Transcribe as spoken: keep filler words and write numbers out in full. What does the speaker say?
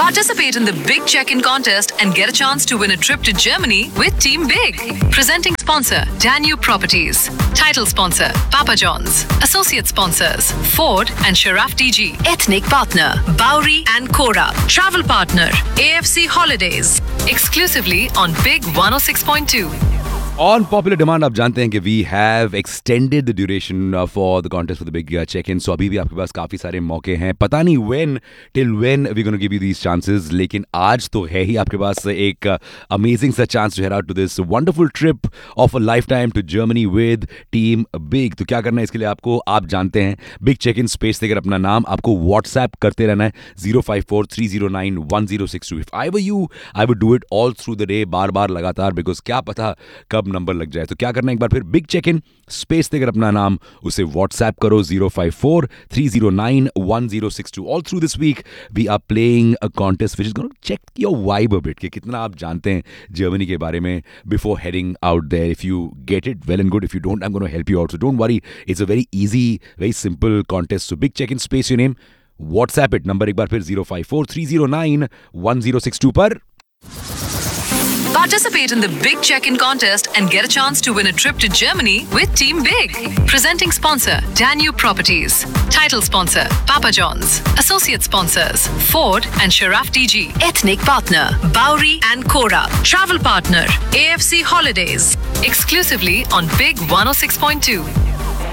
Participate in the Big Check-in contest and get a chance to win a trip to Germany with Team Big. Presenting sponsor, Danube Properties. Title sponsor, Papa John's. Associate sponsors, Ford and Sharaf D G. Ethnic partner, Bowery and Cora. Travel partner, A F C Holidays. Exclusively on Big one oh six point two. On popular demand आप जानते हैं कि we have extended the duration for the contest for the big check in. सो अभी भी आपके पास काफ़ी सारे मौके हैं. पता नहीं when till when we gonna give you these chances, लेकिन आज तो है ही आपके पास एक अमेजिंग सा chance to head out to this wonderful trip of a life time to Germany with team big. तो क्या करना है इसके लिए आपको, आप जानते हैं, बिग चेक इन स्पेस देकर अपना नाम आपको व्हाट्सएप करते रहना है zero five four three zero nine one zero six to. If I were you I would do it all through the day, बार बार लगातार, बिकॉज क्या पता कब नंबर लग जाए. तो क्या करना है, एक बार फिर बिग चेक इन स्पेस देकर अपना नाम उसे व्हाट्सएप करो zero five four three zero nine one zero six to. All through this week we are playing a contest which is gonna check your vibe a bit कि कितना आप जानते हैं जर्मनी के बारे में before heading out there. If you get it well and good, if you don't I am gonna help you out. So don't worry, it's a very easy very simple contest. So big check in space your name, WhatsApp it, number एक बार फिर zero five four three zero nine one zero six to पर. Participate in the Big Check-in contest and get a chance to win a trip to Germany with Team Big. Presenting sponsor, Danube Properties. Title sponsor, Papa John's. Associate sponsors, Ford and Sharaf D G. Ethnic partner, Bowery and Cora. Travel partner, A F C Holidays. Exclusively on Big one oh six point two.